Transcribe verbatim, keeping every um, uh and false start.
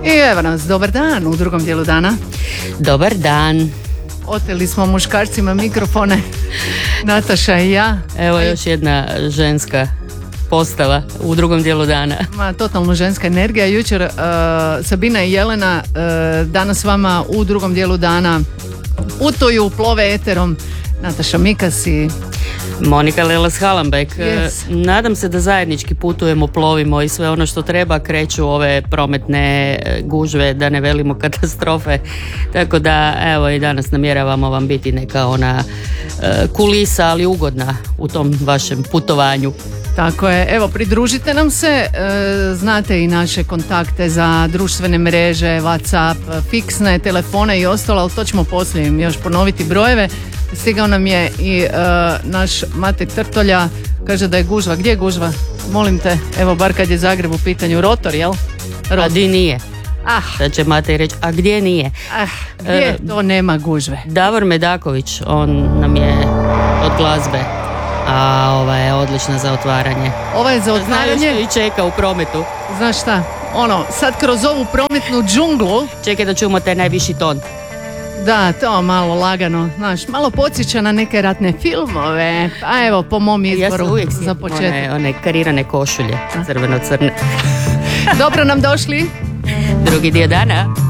I evo nas, dobar dan u drugom dijelu dana. Dobar dan. Oteli smo muškarcima mikrofone, Nataša i ja. Evo još jedna ženska postava u drugom dijelu dana. Ma, totalno ženska energija. Jučer uh, Sabina i Jelena, uh, danas s vama u drugom dijelu dana putuju, plove eterom. Nataša Mikas i Monika Lelas-Hallenbeck. Yes. Nadam se da zajednički putujemo, plovimo i sve ono što treba, kreću ove prometne gužve, da ne velimo katastrofe. Tako da, evo, i danas namjeravamo vam biti neka ona uh, kulisa, ali ugodna u tom vašem putovanju. Tako je, evo, pridružite nam se, e, znate i naše kontakte za društvene mreže, WhatsApp, fiksne telefone i ostalo, ali to ćemo poslije još ponoviti brojeve. Stigao nam je i e, naš Mate Trtolja, kaže da je gužva. Gdje je gužva? Molim te, evo, bar kad je Zagreb u pitanju, Rotor, jel? Rotor. A di nije? Ah. Da će Matej reći, a gdje nije? Ah, gdje e, to nema gužve? Davor Medaković, on nam je od glazbe. A ova je odlična za otvaranje. Ova je za otvaranje? Znaš što i čeka u prometu. Znaš šta, ono, sad kroz ovu prometnu džunglu. Čekaj da čujemo taj najviši ton. Da, to malo lagano, znaš, malo podsjeća na neke ratne filmove. A evo, po mom izboru, ja uvijek za početak. One, one karirane košulje, crveno-crne. Dobro nam došli. Drugi dio dana.